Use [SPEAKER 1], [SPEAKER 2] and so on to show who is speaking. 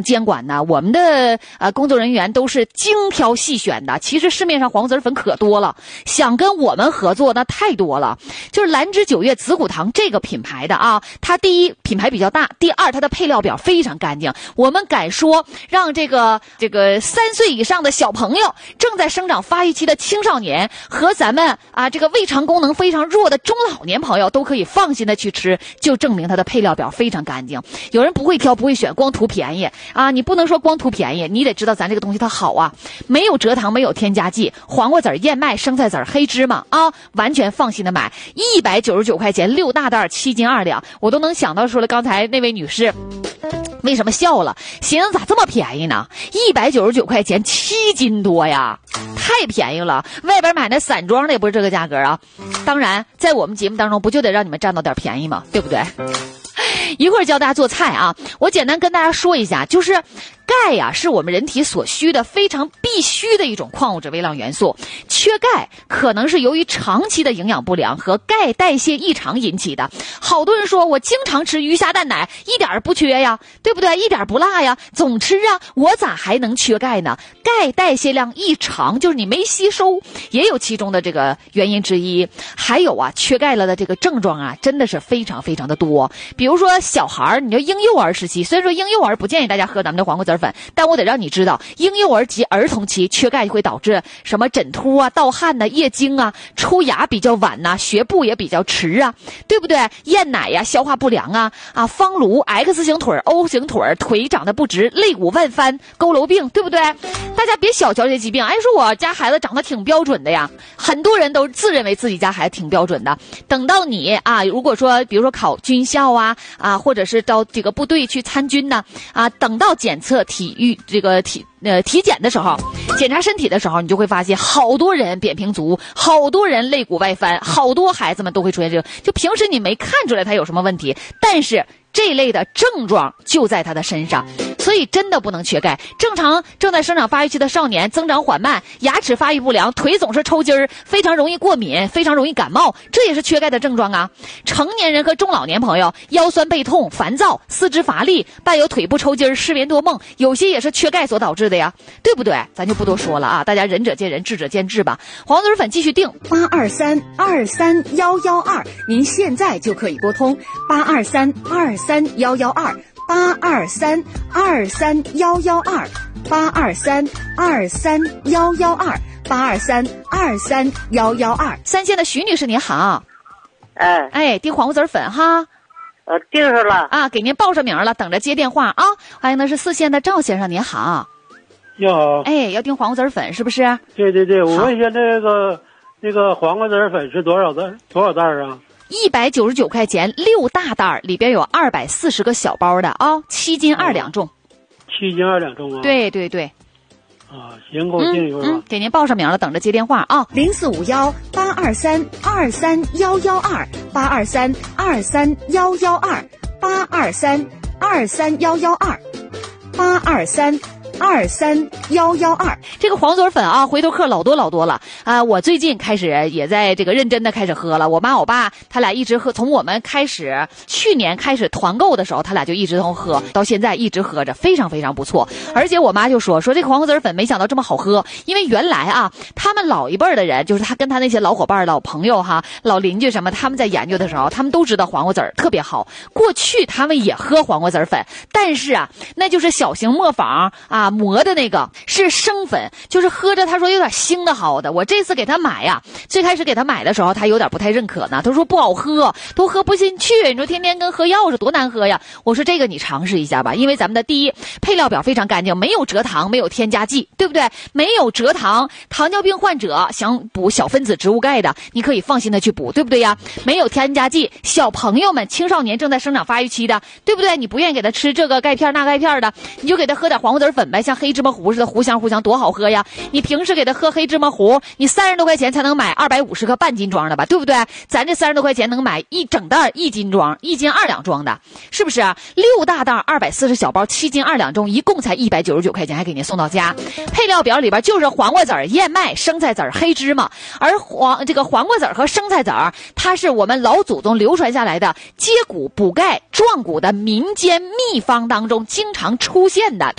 [SPEAKER 1] 监管呢，我们的工作人员都是精挑细选的。其实市面上黄瓜籽粉可多了，想跟我们合作那太多了。就是兰芝9月紫骨堂这个品牌的啊，它第一品牌比较大，第二它的配料表非常干净。我们敢说，让这个3岁以上的小朋友、正在生长发育期的青少年和咱们这个胃肠功能非常弱的中老年朋友都可以放心的去吃，就证明它的配料表非常干净。有人不会挑不会选，光图便宜啊！你不能说光图便宜，你得知道咱这个东西它好啊，没有蔗糖，没有添加剂，黄瓜籽、燕麦、生菜籽、黑芝麻啊，完全放心的买，199块钱6大袋，7斤2两，我都能想到说了刚才那位女士为什么笑了，寻思咋这么便宜呢？199块钱7斤多呀，太便宜了。外边买那散装的也不是这个价格啊。当然在我们节目当中不就得让你们占到点便宜吗？对不对？一会儿教大家做菜啊，我简单跟大家说一下，就是钙呀，是我们人体所需的非常必须的一种矿物质微量元素。缺钙可能是由于长期的营养不良和钙代谢异常引起的。好多人说我经常吃鱼虾蛋奶，一点不缺呀，对不对？一点不落呀，总吃啊，我咋还能缺钙呢？钙代谢量异常就是你没吸收，也有其中的这个原因之一。还有缺钙了的这个症状真的是非常非常的多。比如说小孩，你就婴幼儿时期，虽然说婴幼儿不建议大家喝咱们的黄瓜籽粉，但我得让你知道，婴幼儿及儿童期缺钙会导致什么枕秃盗汗夜惊出牙比较晚学步也比较迟对不对？厌奶消化不良方颅 X 型腿 O 型腿，腿长得不直，肋骨外翻，佝偻病，对不对？大家别小瞧这疾病，说我家孩子长得挺标准的呀，很多人都自认为自己家孩子挺标准的。等到你如果说比如说考军校或者是到这个部队去参军等到检测体检的时候，检查身体的时候，你就会发现好多人扁平足，好多人肋骨外翻，好多孩子们都会出现这个，就平时你没看出来他有什么问题，但是这类的症状就在他的身上。所以真的不能缺钙。正在生长发育期的少年增长缓慢，牙齿发育不良，腿总是抽筋儿，非常容易过敏，非常容易感冒，这也是缺钙的症状成年人和中老年朋友腰酸背痛、烦躁、四肢乏力，伴有腿部抽筋、失眠多梦，有些也是缺钙所导致的呀，对不对？咱就不多说了大家仁者见仁，智者见智吧。黄籽粉继续定823-23112，您现在就可以拨通823-23112，823-23112，823-23112，823-23112。三线的徐女士您好。订黄瓜籽粉哈。
[SPEAKER 2] 订上了
[SPEAKER 1] 给您报上名了，等着接电话欢迎的是4线的赵先生，您好。
[SPEAKER 2] 你好。
[SPEAKER 1] 要订黄瓜籽粉是不是？
[SPEAKER 2] 对对对，我问一下那个黄瓜籽粉是多少袋
[SPEAKER 1] ？199块钱6大袋，里边有240个小包的7斤2两重。
[SPEAKER 2] 7斤2两重
[SPEAKER 1] 对对对。
[SPEAKER 2] 行，给我订一份吧。
[SPEAKER 1] 给您报上名了，等着接电话
[SPEAKER 2] 0451-823-23112，823-23112，823-23112。
[SPEAKER 1] 这个黄籽粉回头客老多了我最近开始也在这个认真的开始喝了。我妈我爸他俩一直喝，从我们去年开始团购的时候，他俩就一直都喝，到现在一直喝着，非常非常不错。而且我妈就说这个黄瓜籽粉没想到这么好喝，因为原来他们老一辈的人，就是他跟他那些老伙伴、老朋友老邻居什么，他们在研究的时候，他们都知道黄瓜籽特别好。过去他们也喝黄瓜籽粉，但是那就是小型磨坊磨的那个是生粉，就是喝着他说有点腥的好的。我这次给他买最开始给他买的时候他有点不太认可呢，他说不好喝，都喝不进去，你说天天跟喝药似的多难喝呀。我说这个你尝试一下吧，因为咱们的第一配料表非常干净，没有蔗糖，没有添加剂，对不对？没有蔗糖，糖尿病患者想补小分子植物钙的，你可以放心的去补，对不对呀？没有添加剂，小朋友们青少年正在生长发育期的，对不对？你不愿意给他吃这个钙片那钙片的，你就给他喝点黄瓜籽粉呗，像黑芝麻糊似的，糊香多好喝呀。你平时给他喝黑芝麻糊，你30多块钱才能买250克半斤装的吧，对不对？咱这30多块钱能买一整袋1斤装，1斤2两装的，是不是6大袋240小包7斤2两重，一共才199块钱，还给您送到家。配料表里边就是黄瓜籽、燕麦、生菜籽、黑芝麻，而这个黄瓜籽和生菜籽它是我们老祖宗流传下来的接骨补钙壮骨的民间秘方当中经常出现的